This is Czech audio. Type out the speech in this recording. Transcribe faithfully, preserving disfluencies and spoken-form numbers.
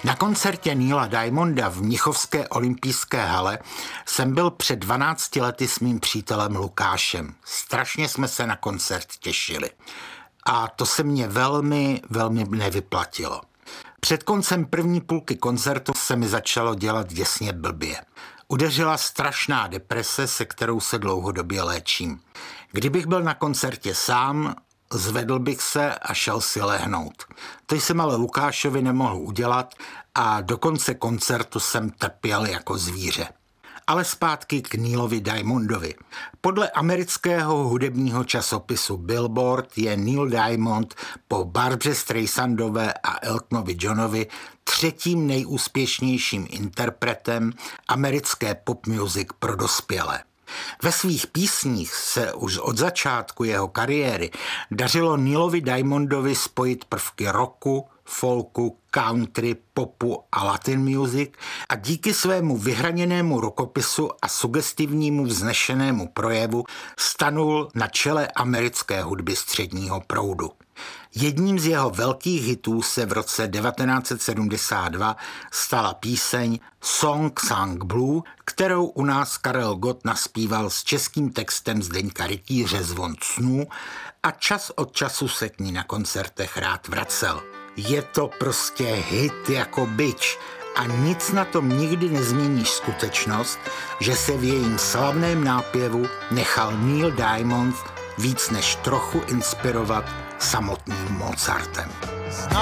Na koncertě Neila Diamonda v mnichovské olympijské hale jsem byl před dvanácti lety s mým přítelem Lukášem. Strašně jsme se na koncert těšili. A to se mně velmi, velmi nevyplatilo. Před koncem první půlky koncertu se mi začalo dělat děsně blbě. Udeřila strašná deprese, se kterou se dlouhodobě léčím. Kdybych byl na koncertě sám, zvedl bych se a šel si lehnout. To jsem ale Lukášovi nemohl udělat a do konce koncertu jsem trpěl jako zvíře. Ale zpátky k Neilovi Diamondovi. Podle amerického hudebního časopisu Billboard je Neil Diamond po Barbaře Streisandové a Eltonovi Johnovi třetím nejúspěšnějším interpretem americké pop music pro dospělé. Ve svých písních se už od začátku jeho kariéry dařilo Neilovi Diamondovi spojit prvky rocku, folku, country, popu a latin music a díky svému vyhraněnému rukopisu a sugestivnímu vznešenému projevu stanul na čele americké hudby středního proudu. Jedním z jeho velkých hitů se v roce devatenáct set sedmdesát dva stala píseň Song Sung Blue, kterou u nás Karel Gott naspíval s českým textem Zdeňka Rytíře Zvon snů a čas od času se k ní na koncertech rád vracel. Je to prostě hit jako bič a nic na tom nikdy nezmění skutečnost, že se v jejím slavném nápěvu nechal Neil Diamond víc než trochu inspirovat samotným Mozartem.